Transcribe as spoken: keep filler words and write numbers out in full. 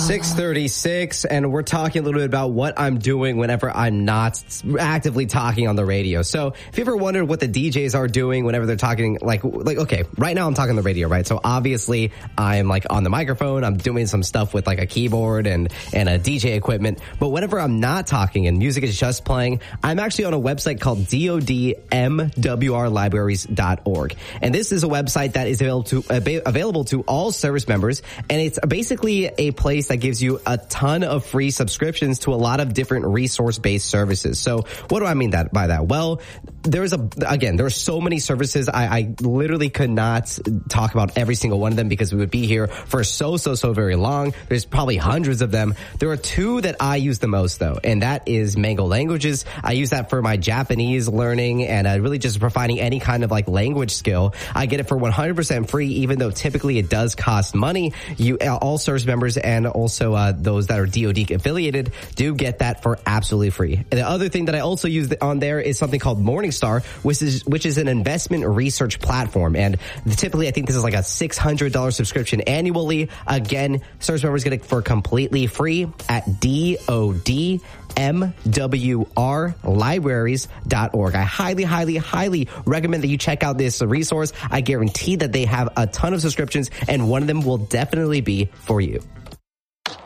six thirty-six, and we're talking a little bit about what I'm doing whenever I'm not actively talking on the radio. So if you ever wondered what the D Js are doing whenever they're talking, like, like okay, right now I'm talking on the radio, right? So obviously I'm like on the microphone, I'm doing some stuff with like a keyboard and, and a D J equipment. But whenever I'm not talking and music is just playing, I'm actually on a website called D O D M W R libraries dot org. And this is a website that is available to, available to all service members. And it's basically a place that gives you a ton of free subscriptions to a lot of different resource-based services. So what do I mean that by that? Well, there's a, again, there are so many services. I, I literally could not talk about every single one of them because we would be here for so, so, so very long. There's probably hundreds of them. There are two that I use the most though, and that is Mango Languages. I use that for my Japanese learning and uh, really just providing any kind of like language skill. I get it for one hundred percent free, even though typically it does cost money. You, all service members and also uh, those that are D O D affiliated do get that for absolutely free. And the other thing that I also use on there is something called Morningstar, which is which is an investment research platform. And typically, I think this is like a six hundred dollars subscription annually. Again, service members get it for completely free at D O D M W R libraries dot org. I highly, highly, highly recommend that you check out this resource. I guarantee that they have a ton of subscriptions, and one of them will definitely be for you.